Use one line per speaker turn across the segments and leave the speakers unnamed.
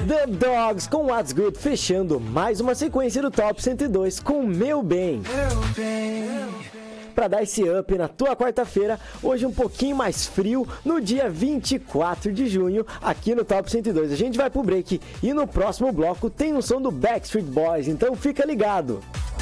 The Dogs com What's Good, fechando mais uma sequência do Top 102 com Meu Bem. Para dar esse up na tua quarta-feira, hoje um pouquinho mais frio, no dia 24 de junho, aqui no Top 102. A gente vai pro break e no próximo bloco tem um som do Backstreet Boys, então fica ligado.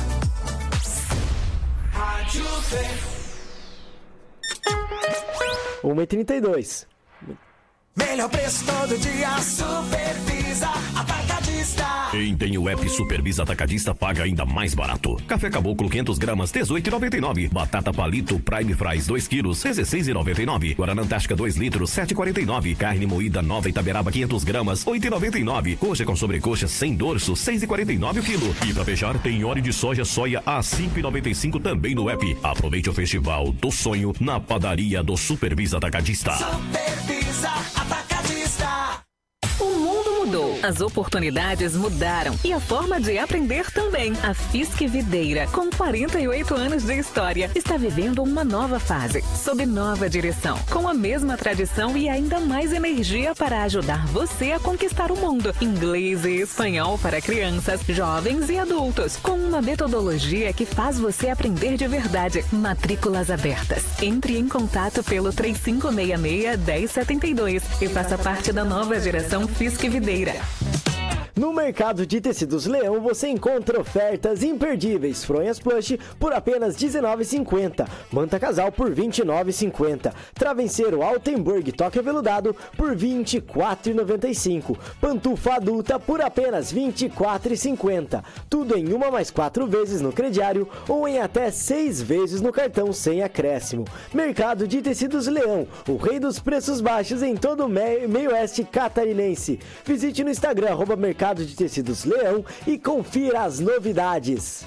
1h32.
Melhor preço todo dia, Supervisa Atacadista.
Quem tem o app Supervisa Atacadista paga ainda mais barato. Café Caboclo 500 gramas, R$18,99. Batata Palito Prime Fries 2 quilos, R$16,99. Guaraná Antártica 2 litros, R$7,49. Carne moída Nova Itaberaba 500 gramas, R$8,99. Coxa com sobrecoxa sem dorso, R$6,49 o quilo. E pra fechar, tem óleo de soja a R$5,95 também no app. Aproveite o Festival do Sonho na padaria do Supervisa Atacadista.
Supervisa Atacadista.
O mundo mudou, as oportunidades mudaram e a forma de aprender também. A Fisk Videira, com 48 anos de história, está vivendo uma nova fase, sob nova direção, com a mesma tradição e ainda mais energia para ajudar você a conquistar o mundo. Inglês e espanhol para crianças, jovens e adultos, com uma metodologia que faz você aprender de verdade. Matrículas abertas. Entre em contato pelo 3566-1072 e faça parte da nova geração Fisk Videira.
No mercado de tecidos Leão você encontra ofertas imperdíveis. Fronhas plush por apenas R$19,50. Manta casal por R$29,50. Travesseiro Altenburg toque aveludado por R$24,95. Pantufa adulta por apenas R$24,50. Tudo em 1 mais 4 vezes no crediário ou em até 6 vezes no cartão sem acréscimo. Mercado de tecidos Leão, o rei dos preços baixos em todo o meio oeste catarinense. Visite no Instagram @Mercado de Tecidos Leão e confira as novidades.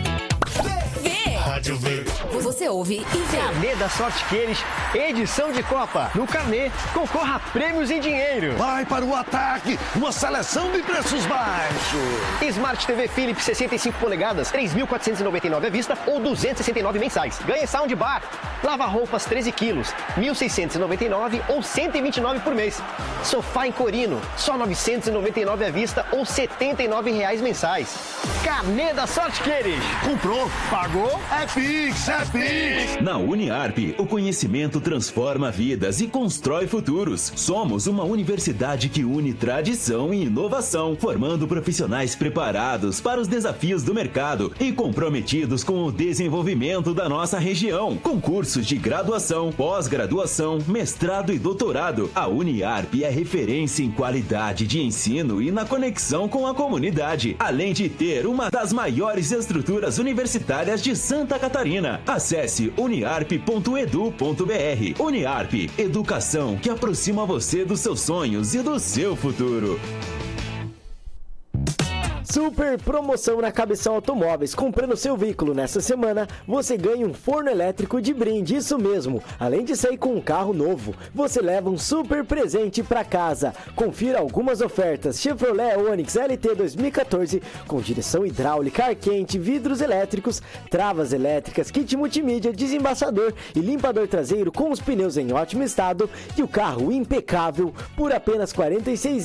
Rádio V.
Você ouve e vê.
Carnê da Sorte Queires, edição de Copa. No Carnê, concorra a prêmios em dinheiro.
Vai para o ataque, uma seleção de preços baixos.
Smart TV Philips 65 polegadas, 3.499 à vista ou 269 mensais. Ganhe soundbar. Lava-roupas 13 quilos, 1.699 ou 129 por mês. Sofá em Corino, só 999 à vista ou R$79 mensais. Carnê da Sorte Queires.
Comprou, pagou, é Pix, é Pix.
Na Uniarp, o conhecimento transforma vidas e constrói futuros. Somos uma universidade que une tradição e inovação, formando profissionais preparados para os desafios do mercado e comprometidos com o desenvolvimento da nossa região. Com cursos de graduação, pós-graduação, mestrado e doutorado, a Uniarp é referência em qualidade de ensino e na conexão com a comunidade, além de ter uma das maiores estruturas universitárias de Santa Catarina. Acesse uniarp.edu.br. Uniarp, educação que aproxima você dos seus sonhos e do seu futuro.
Super promoção na Cabeção Automóveis. Comprando seu veículo nessa semana, você ganha um forno elétrico de brinde, isso mesmo. Além de sair com um carro novo, você leva um super presente para casa. Confira algumas ofertas. Chevrolet Onix LT 2014 com direção hidráulica, ar quente, vidros elétricos, travas elétricas, kit multimídia, desembaçador e limpador traseiro com os pneus em ótimo estado e o carro impecável por apenas R$